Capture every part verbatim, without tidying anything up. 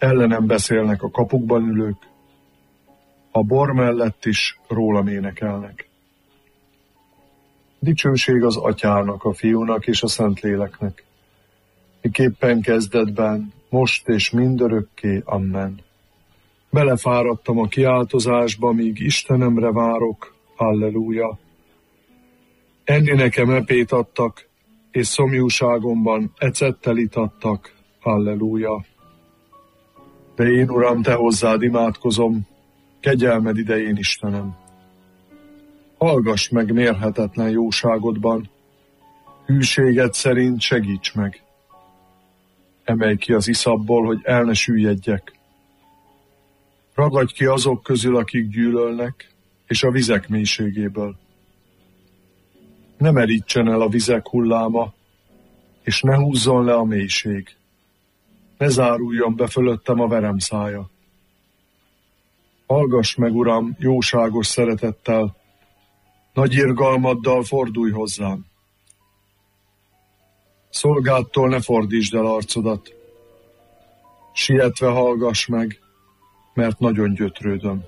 ellenem beszélnek a kapukban ülők, a bor mellett is rólam énekelnek. Dicsőség az Atyának, a Fiúnak és a Szentléleknek, miképpen kezdetben, most és mindörökké. Amen. Belefáradtam a kiáltozásba, míg Istenemre várok. Halleluja. Enni nekem epét adtak, és szomjúságomban ecettel itattak. Halleluja. De én, Uram, te hozzád imádkozom, kegyelmed idején, Istenem. Hallgass meg mérhetetlen jóságodban, hűséged szerint segíts meg. Emelj ki az iszapból, hogy el ne süllyedjek. Ragadj ki azok közül, akik gyűlölnek, és a vizek mélységéből. Ne merítsen el a vizek hulláma, és ne húzzon le a mélység. Ne záruljon be fölöttem a veremszája. Hallgass meg, Uram, jóságos szeretettel, nagy irgalmaddal fordulj hozzám. Szolgádtól ne fordítsd el arcodat. Sietve hallgass meg, mert nagyon gyötrődöm.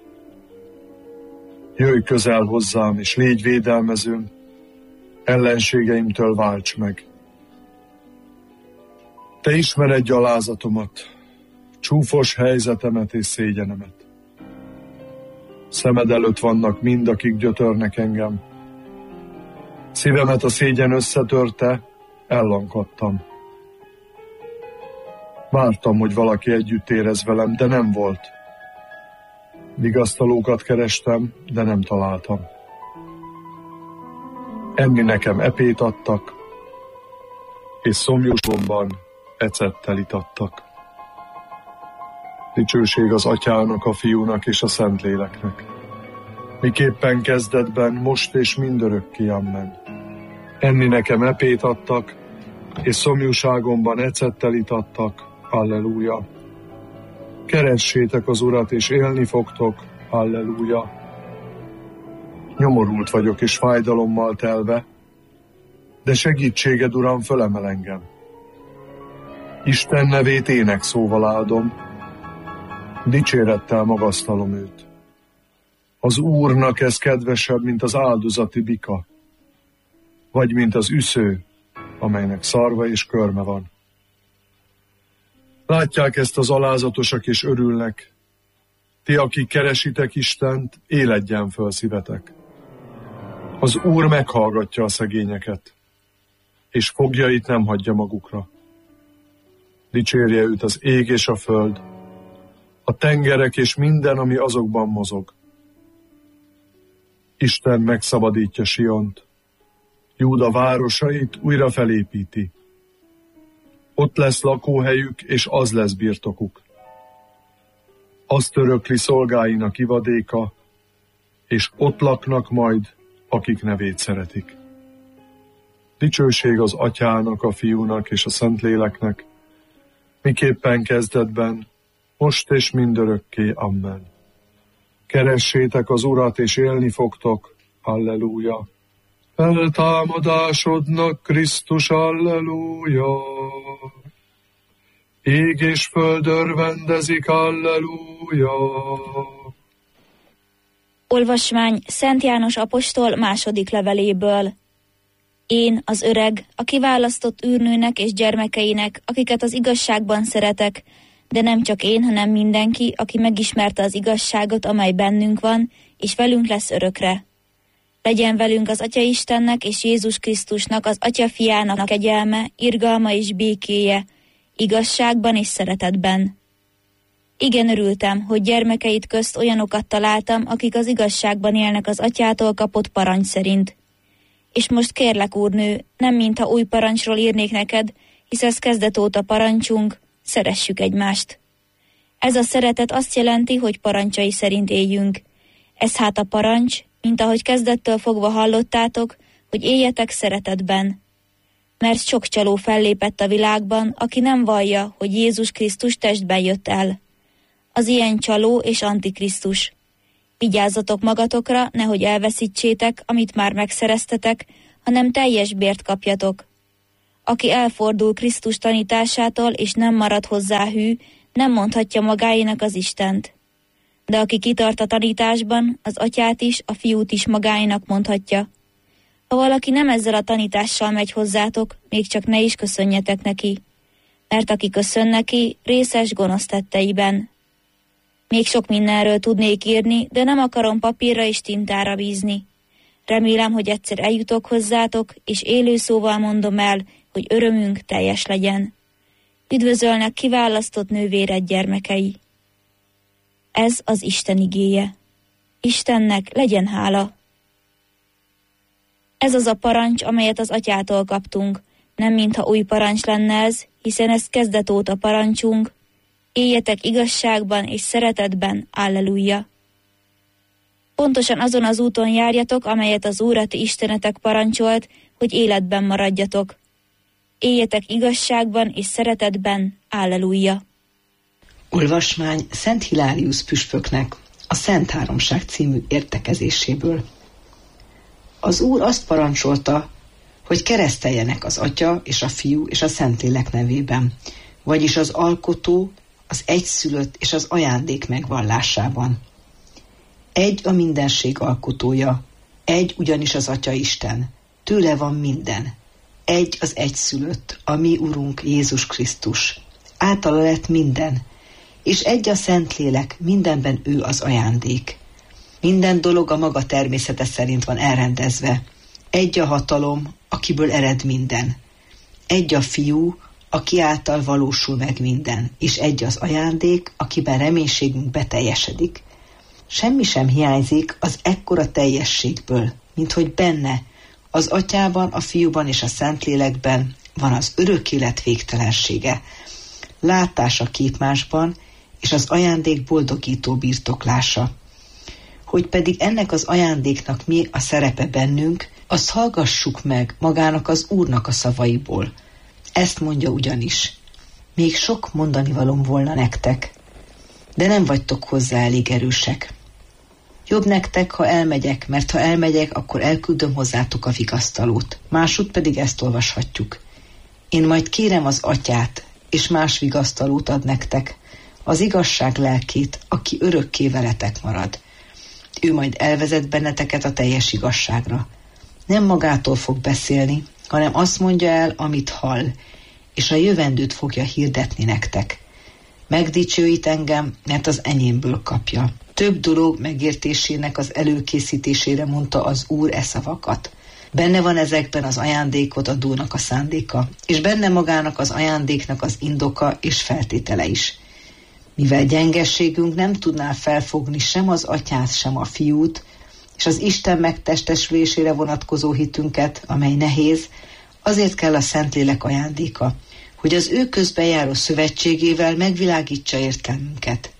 Jöjj közel hozzám, és légy védelmezőm, ellenségeimtől válts meg. Te ismered gyalázatomat, csúfos helyzetemet és szégyenemet. Szemed előtt vannak mind, akik gyötörnek engem. Szívemet a szégyen összetörte, ellankadtam. Vártam, hogy valaki együtt érez velem, de nem volt. Vigasztalókat kerestem, de nem találtam. Enni nekem epét adtak, és szomjúságomban ecettel itattak. Dicsőség az Atyának, a Fiúnak és a Szentléleknek, miképpen kezdetben, most és mindörökké. Amen. Enni nekem epét adtak, és szomjúságomban ecettel itattak. Halleluja. Keressétek az Urat, és élni fogtok. Halleluja. Nyomorult vagyok, és fájdalommal telve, de segítséged, Uram, fölemel engem. Isten nevét énekszóval áldom, dicsérettel magasztalom őt. Az Úrnak ez kedvesebb, mint az áldozati bika, vagy mint az üsző, amelynek szarva és körme van. Látják ezt az alázatosak és örülnek. Ti, akik keresitek Istent, éledjen föl szívetek. Az Úr meghallgatja a szegényeket, és fogjait nem hagyja magukra. Dicsérje őt az ég és a föld, a tengerek és minden, ami azokban mozog. Isten megszabadítja Siont, Júda városait újra felépíti. Ott lesz lakóhelyük, és az lesz birtokuk. Azt örökli szolgáinak ivadéka, és ott laknak majd, akik nevét szeretik. Dicsőség az Atyának, a Fiúnak és a Szentléleknek, miképpen kezdetben, most és mindörökké. Amen. Keressétek az Urat, és élni fogtok. Halleluja. Feltámadásodnak, Krisztus, halleluja. Ég és föld örvendezik, halleluja. Olvasmány Szent János apostol második leveléből. Én, az öreg, a kiválasztott űrnőnek és gyermekeinek, akiket az igazságban szeretek, de nem csak én, hanem mindenki, aki megismerte az igazságot, amely bennünk van, és velünk lesz örökre. Legyen velünk az Atya Istennek és Jézus Krisztusnak, az Atya Fiának kegyelme, irgalma és békéje, igazságban és szeretetben. Igen örültem, hogy gyermekeit közt olyanokat találtam, akik az igazságban élnek az Atyától kapott parancs szerint. És most kérlek, úrnő, nem mintha új parancsról írnék neked, hisz ez kezdet óta parancsunk, szeressük egymást. Ez a szeretet azt jelenti, hogy parancsai szerint éljünk. Ez hát a parancs, mint ahogy kezdettől fogva hallottátok, hogy éljetek szeretetben. Mert sok csaló fellépett a világban, aki nem vallja, hogy Jézus Krisztus testben jött el. Az ilyen csaló és antikrisztus. Vigyázzatok magatokra, nehogy elveszítsétek, amit már megszereztetek, hanem teljes bért kapjatok. Aki elfordul Krisztus tanításától, és nem marad hozzá hű, nem mondhatja magáénak az Istent. De aki kitart a tanításban, az atyát is, a fiút is magáénak mondhatja. Ha valaki nem ezzel a tanítással megy hozzátok, még csak ne is köszönjetek neki, mert aki köszön neki, részes gonosz tetteiben. Még sok mindenről tudnék írni, de nem akarom papírra és tintára bízni. Remélem, hogy egyszer eljutok hozzátok, és élő szóval mondom el, hogy örömünk teljes legyen. Üdvözölnek kiválasztott nővéred gyermekei. Ez az Isten igéje. Istennek legyen hála. Ez az a parancs, amelyet az atyától kaptunk, nem mintha új parancs lenne ez, hiszen ez kezdet óta parancsunk. Éljetek igazságban és szeretetben, alleluja. Pontosan azon az úton járjatok, amelyet az Úr a ti Istenetek parancsolt, hogy életben maradjatok. Éljetek igazságban és szeretetben, alleluja. Olvasmány Szent Hilárius püspöknek a Szent Háromság című értekezéséből. Az Úr azt parancsolta, hogy kereszteljenek az Atya és a Fiú és a Szentlélek nevében, vagyis az Alkotó, az Egyszülött és az Ajándék megvallásában. Egy a mindenség alkotója, egy ugyanis az Atya Isten, tőle van minden. Egy az Egyszülött, a mi Urunk Jézus Krisztus. Általa lett minden, és egy a Szentlélek, mindenben ő az ajándék. Minden dolog a maga természete szerint van elrendezve. Egy a hatalom, akiből ered minden. Egy a Fiú, aki által valósul meg minden, és egy az ajándék, akiben reménységünk beteljesedik. Semmi sem hiányzik az ekkora teljességből, mint hogy benne, az Atyában, a Fiúban és a Szentlélekben van az örök élet végtelensége, látás a képmásban, és az ajándék boldogító birtoklása. Hogy pedig ennek az ajándéknak mi a szerepe bennünk, azt hallgassuk meg magának az Úrnak a szavaiból. Ezt mondja ugyanis: még sok mondanivalóm volna nektek, de nem vagytok hozzá elég erősek. Jobb nektek, ha elmegyek, mert ha elmegyek, akkor elküldöm hozzátok a vigasztalót. Másút pedig ezt olvashatjuk: én majd kérem az Atyát, és más vigasztalót ad nektek, az igazság lelkét, aki örökké veletek marad. Ő majd elvezet benneteket a teljes igazságra. Nem magától fog beszélni, hanem azt mondja el, amit hall, és a jövendőt fogja hirdetni nektek. Megdicsőít engem, mert az enyémből kapja. Több dolog megértésének az előkészítésére mondta az Úr e szavakat. Benne van ezekben az ajándékot adónak a szándéka, és benne magának az ajándéknak az indoka és feltétele is. Mivel gyengességünk nem tudná felfogni sem az Atyát, sem a Fiút, és az Isten megtestesülésére vonatkozó hitünket, amely nehéz, azért kell a Szentlélek ajándéka, hogy az ő közbejáró szövetségével megvilágítsa értelmünket.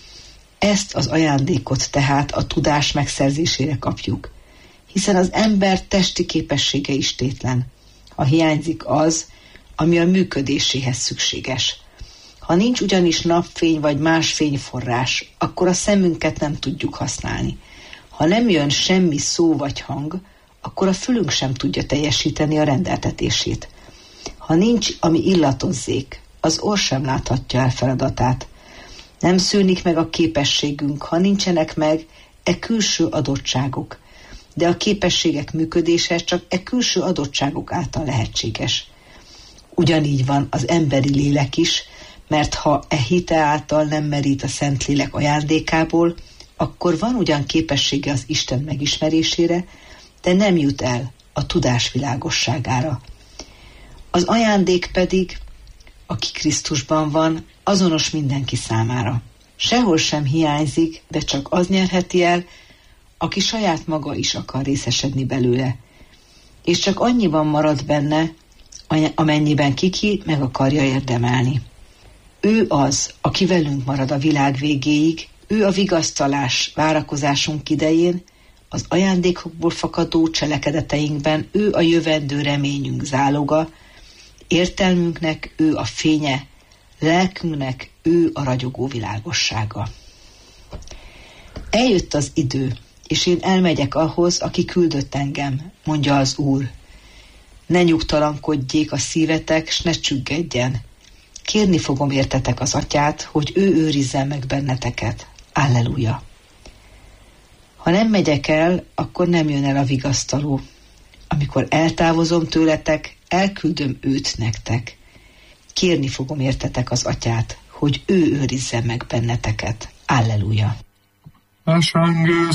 Ezt az ajándékot tehát a tudás megszerzésére kapjuk, hiszen az ember testi képessége is tétlen, ha hiányzik az, ami a működéséhez szükséges. Ha nincs ugyanis napfény vagy más fényforrás, akkor a szemünket nem tudjuk használni. Ha nem jön semmi szó vagy hang, akkor a fülünk sem tudja teljesíteni a rendeltetését. Ha nincs, ami illatozzék, az orr sem láthatja el feladatát. Nem szűnik meg a képességünk, ha nincsenek meg e külső adottságok, de a képességek működése csak e külső adottságok által lehetséges. Ugyanígy van az emberi lélek is, mert ha e hite által nem merít a Szentlélek ajándékából, akkor van ugyan képessége az Isten megismerésére, de nem jut el a tudás világosságára. Az ajándék pedig, aki Krisztusban van, azonos mindenki számára. Sehol sem hiányzik, de csak az nyerheti el, aki saját maga is akar részesedni belőle. És csak annyiban marad benne, amennyiben kiki meg akarja érdemelni. Ő az, aki velünk marad a világ végéig, ő a vigasztalás várakozásunk idején, az ajándékokból fakadó cselekedeteinkben ő a jövendő reményünk záloga, értelmünknek ő a fénye, lelkünknek ő a ragyogó világossága. Eljött az idő, és én elmegyek ahhoz, aki küldött engem, mondja az Úr. Ne nyugtalankodjék a szívetek, s ne csüggedjen. Kérni fogom értetek az Atyát, hogy ő őrizzen meg benneteket. Alleluja. Ha nem megyek el, akkor nem jön el a vigasztaló. Amikor eltávozom tőletek, elküldöm őt nektek. Kérni fogom értetek az Atyát, hogy ő őrizzen meg benneteket. Alleluja.